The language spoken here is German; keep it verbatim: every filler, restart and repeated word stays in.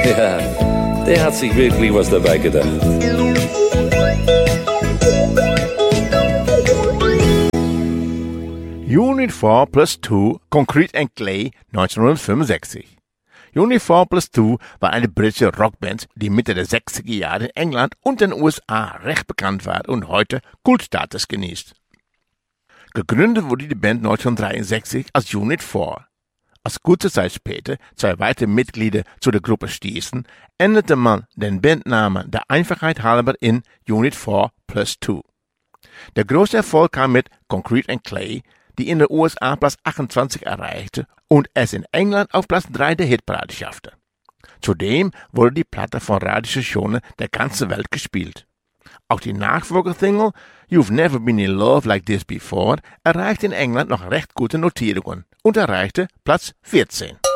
Ja, der hat sich wirklich was dabei gedacht. Unit vier plus zwei, Concrete and Clay, neunzehnhundertfünfundsechzig. Unit vier plus zwei war eine britische Rockband, die Mitte der sechziger Jahre in England und den U S A recht bekannt war und heute Kultstatus genießt. Gegründet wurde die Band neunzehnhundertdreiundsechzig als Unit vier. Als kurze Zeit später zwei weitere Mitglieder zu der Gruppe stießen, änderte man den Bandnamen der Einfachheit halber in Unit vier plus zwei. Der große Erfolg kam mit Concrete and Clay, die in den U S A Platz achtundzwanzig erreichte und es in England auf Platz drei der Hitparade schaffte. Zudem wurde die Platte von Radiostationen der ganzen Welt gespielt. Auch die Nachfolgesingle You've Never Been in Love Like This Before erreichte in England noch recht gute Notierungen und erreichte Platz vierzehn.